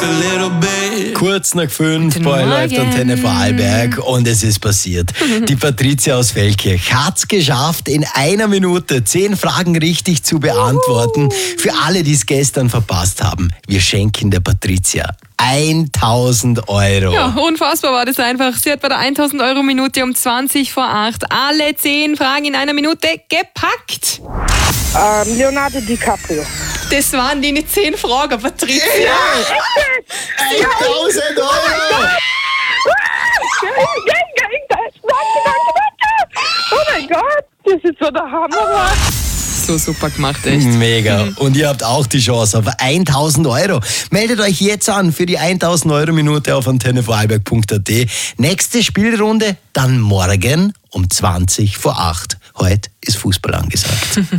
Kurz nach 5 bei läuft Antenne Vorarlberg und es ist passiert. Die Patricia aus Feldkirch hat's geschafft, in einer Minute 10 Fragen richtig zu beantworten. Für alle, die es gestern verpasst haben, wir schenken der Patricia 1.000 Euro. Ja, unfassbar war das einfach. Sie hat bei der 1.000 Euro Minute um 20 vor 8 alle 10 Fragen in einer Minute gepackt. Leonardo DiCaprio. Das waren die 10 Fragen, Patricia. Ja. 1.000 Euro! Danke. Oh mein Gott, das ist so der Hammer. So super gemacht, echt. Mega. Und ihr habt auch die Chance auf 1.000 Euro. Meldet euch jetzt an für die 1.000 Euro Minute auf antennevorarlberg.at. Nächste Spielrunde dann morgen um 20 vor 8. Heute ist Fußball angesagt.